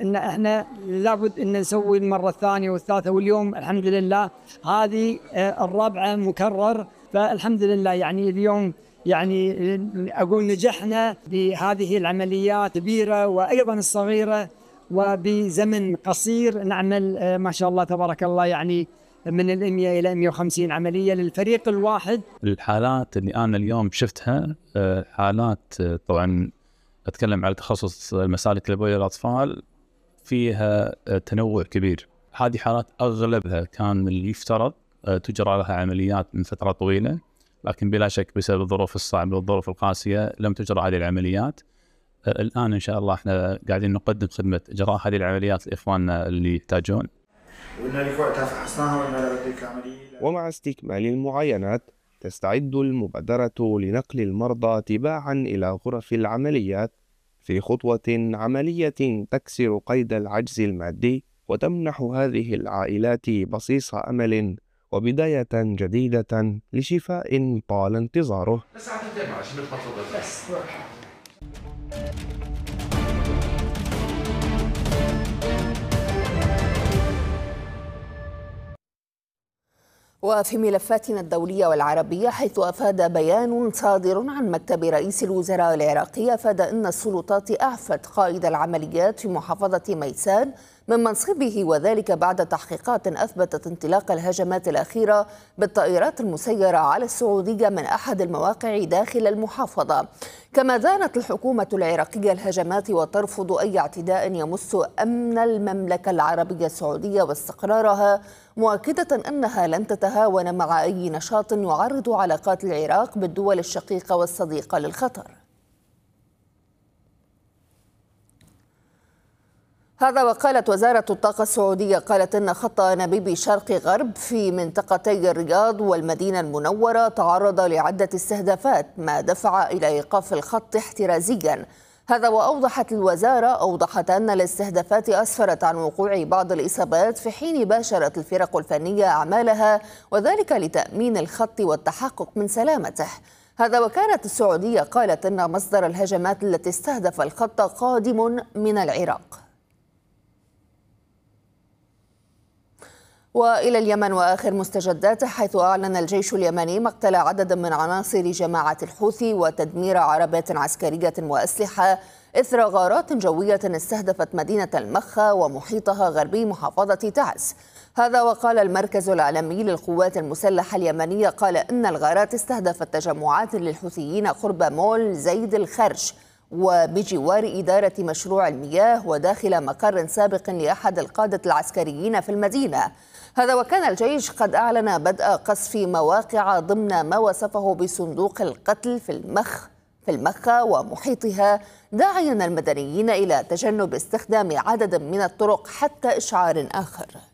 ان احنا لابد ان نسوي المره الثانيه والثالثه، واليوم الحمد لله هذه الرابعه مكرر. فالحمد لله يعني اليوم يعني اقول نجحنا بهذه العمليات الكبيره وايضا الصغيره، وبزمن قصير نعمل ما شاء الله تبارك الله يعني من 100 إلى 150 عملية للفريق الواحد. الحالات اللي أنا اليوم شفتها حالات طبعا أتكلم على تخصص المسالك الليمفاوية للأطفال فيها تنوع كبير. هذه حالات أغلبها كان اللي يفترض تجرى لها عمليات من فترة طويلة، لكن بلا شك بسبب الظروف الصعبة والظروف القاسية لم تجرى هذه العمليات. الآن إن شاء الله إحنا قاعدين نقدم خدمة إجراء هذه العمليات لإخواننا اللي يحتاجون. ومع استكمال المعاينات تستعد المبادرة لنقل المرضى تباعا إلى غرف العمليات في خطوة عملية تكسر قيد العجز المادي وتمنح هذه العائلات بصيص أمل وبداية جديدة لشفاء طال انتظاره. وفي ملفاتنا الدولية والعربية، حيث أفاد بيان صادر عن مكتب رئيس الوزراء العراقي أفاد أن السلطات أعفت قائد العمليات في محافظة ميسان من منصبه، وذلك بعد تحقيقات أثبتت انطلاق الهجمات الأخيرة بالطائرات المسيرة على السعودية من أحد المواقع داخل المحافظة. كما دانت الحكومة العراقية الهجمات وترفض أي اعتداء يمس أمن المملكة العربية السعودية واستقرارها، مؤكدة أنها لن تتهاون مع أي نشاط يعرض علاقات العراق بالدول الشقيقة والصديقة للخطر. هذا وقالت وزارة الطاقة السعودية قالت إن خط أنابيب شرق غرب في منطقتي الرياض والمدينة المنورة تعرض لعدة استهدافات، ما دفع إلى إيقاف الخط احترازيا. هذا وأوضحت أن الاستهدافات أسفرت عن وقوع بعض الإصابات، في حين باشرت الفرق الفنية أعمالها، وذلك لتأمين الخط والتحقق من سلامته. هذا وكانت السعودية قالت إن مصدر الهجمات التي استهدف الخط قادم من العراق. وإلى اليمن وآخر مستجداته، حيث أعلن الجيش اليمني مقتل عدد من عناصر جماعة الحوثي وتدمير عربات عسكرية وأسلحة إثر غارات جوية استهدفت مدينة المخا ومحيطها غربي محافظة تعز. هذا وقال المركز العالمي للقوات المسلحة اليمنية قال إن الغارات استهدفت تجمعات للحوثيين قرب مول زيد الخرج وبجوار إدارة مشروع المياه وداخل مقر سابق لأحد القادة العسكريين في المدينة. هذا وكان الجيش قد أعلن بدء قصف مواقع ضمن ما وصفه بصندوق القتل في المخا ومحيطها، داعيا المدنيين إلى تجنب استخدام عدد من الطرق حتى إشعار آخر.